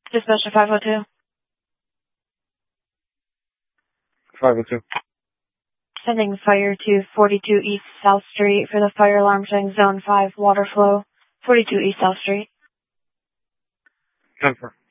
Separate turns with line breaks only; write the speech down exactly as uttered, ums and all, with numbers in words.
Dispatcher five oh two.
five oh two.
Sending fire to forty-two East South Street for the fire alarm showing zone five water flow. forty-two East South Street.
ten four.